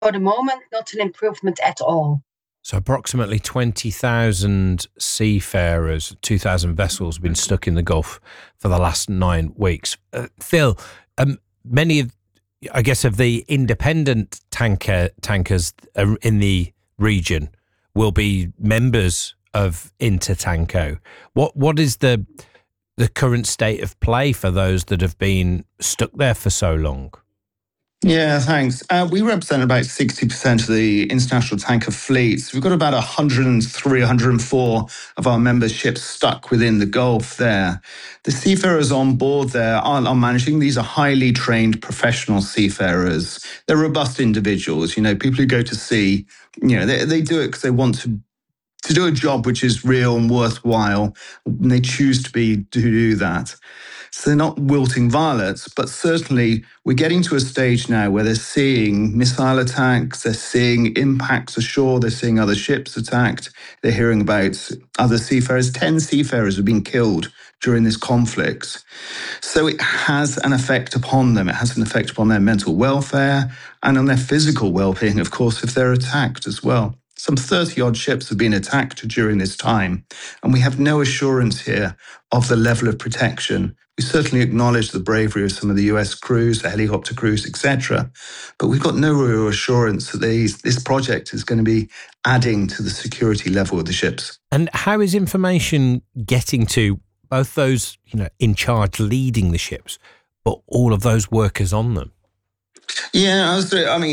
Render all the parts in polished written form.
For the moment, not an improvement at all. So approximately 20,000 seafarers, 2,000 vessels have been stuck in the Gulf for the last 9 weeks. Phil, many of, I guess, of the independent tankers in the region will be members of Intertanko. What is the current state of play for those that have been stuck there for so long? Yeah, thanks. We represent about 60% of the international tanker fleets. We've got about 103, 104 of our memberships stuck within the Gulf there. The seafarers on board there are managing. These are highly trained professional seafarers. They're robust individuals, people who go to sea, they do it because they want to do a job which is real and worthwhile, and they choose to do that. So they're not wilting violets, but certainly we're getting to a stage now where they're seeing missile attacks, they're seeing impacts ashore, they're seeing other ships attacked, they're hearing about other seafarers. 10 seafarers have been killed during this conflict. So it has an effect upon them. It has an effect upon their mental welfare and on their physical well-being, of course, if they're attacked as well. Some 30-odd ships have been attacked during this time, and we have no assurance here of the level of protection. We certainly acknowledge the bravery of some of the US crews, the helicopter crews, etc., but we've got no real assurance that this project is going to be adding to the security level of the ships. And how is information getting to both those in charge leading the ships, but all of those workers on them? Yeah,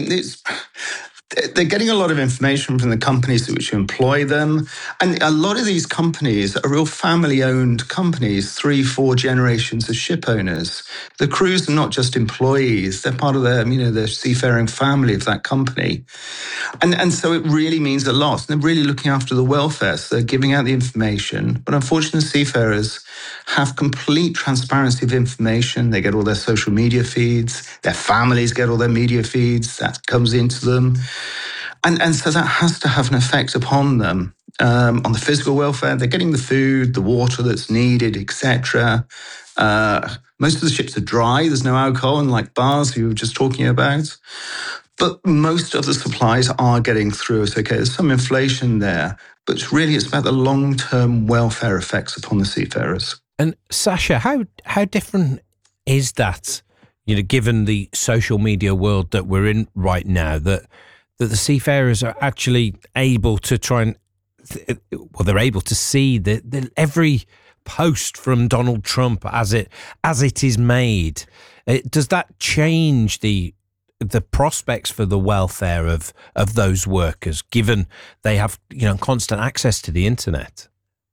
they're getting a lot of information from the companies which employ them. And a lot of these companies are real family-owned companies, 3-4 generations of ship owners. The crews are not just employees, they're part of their seafaring family of that company. And so it really means a lot. And they're really looking after the welfare. So they're giving out the information. But unfortunately, seafarers have complete transparency of information. They get all their social media feeds. Their families get all their media feeds. That comes into them. And so that has to have an effect upon them. On the physical welfare, they're getting the food, the water that's needed, etc. Most of the ships are dry. There's no alcohol, unlike bars we were just talking about. But most of the supplies are getting through. It's okay. There's some inflation there, but really it's about the long-term welfare effects upon the seafarers. And Sasha, how different is that, given the social media world that we're in right now, that the seafarers are actually able to try and, they're able to see every post from Donald Trump as it is made. Does that change the prospects for the welfare of those workers, given they have constant access to the internet?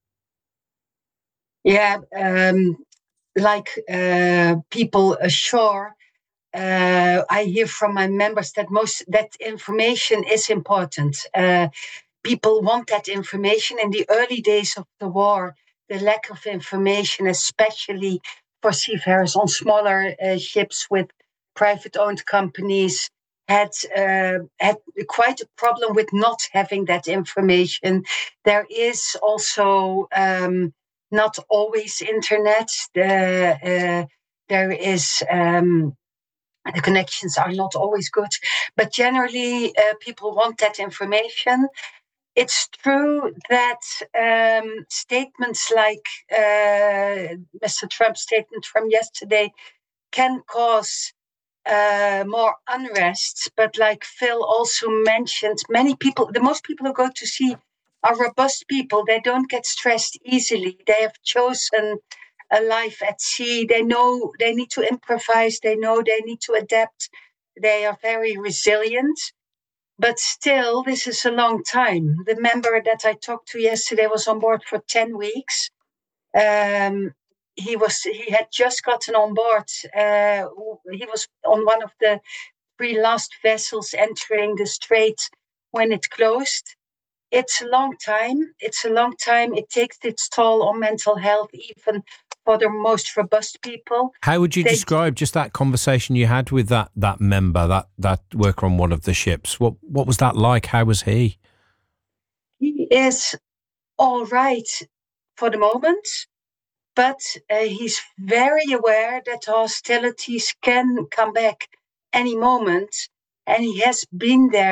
Yeah, people ashore, I hear from my members that that information is important. People want that information. In the early days of the war, the lack of information, especially for seafarers on smaller ships with private-owned companies, had quite a problem with not having that information. There is also not always internet. There is the connections are not always good, but generally people want that information. It's true that statements like Mr. Trump's statement from yesterday can cause more unrest. But like Phil also mentioned, the most people who go to sea are robust people. They don't get stressed easily. They have chosen a life at sea. They know they need to improvise. They know they need to adapt. They are very resilient. But still, this is a long time. The member that I talked to yesterday was on board for 10 weeks. He had just gotten on board. He was on one of the 3 last vessels entering the strait when it closed. It's a long time. It takes its toll on mental health, even for the most robust people. How would you describe just that conversation you had with that member, that worker on one of the ships? What was that like? How was he? He is all right for the moment, but he's very aware that hostilities can come back any moment, and he has been there